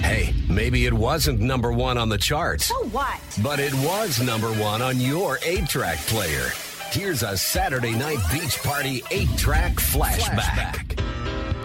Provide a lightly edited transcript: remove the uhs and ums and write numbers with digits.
Hey, maybe it wasn't number one on the charts. So what? But it was number one on your 8-track player. Here's a Saturday night beach party 8-track flashback.